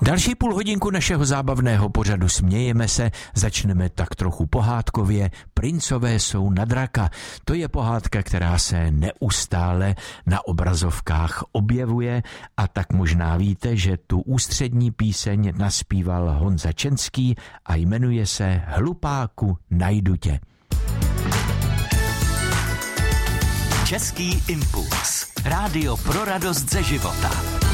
Další půlhodinku našeho zábavného pořadu Smějeme se začneme tak trochu pohádkově. Princové jsou na draka. To je pohádka, která se neustále na obrazovkách objevuje a tak možná víte, že tu ústřední píseň naspíval Honza Čenský a jmenuje se Hlupáku, najdu tě. Český impuls. Rádio pro radost ze života.